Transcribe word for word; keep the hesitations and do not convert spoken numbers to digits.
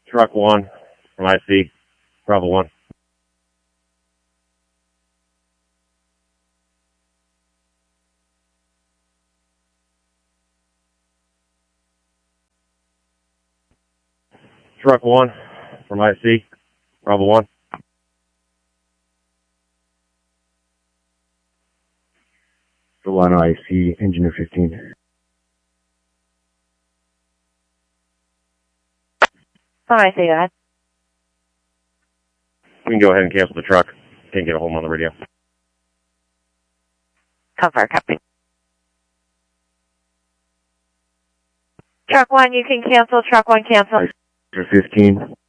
Truck one from I C, Bravo one. Truck one from I C, Bravo one. Delano I C, Engineer fifteen. Oh, I see that. We can go ahead and cancel the truck. Can't get a hold on the radio. Cover, copy. Truck one, you can cancel. Truck one, cancel. Engineer fifteen.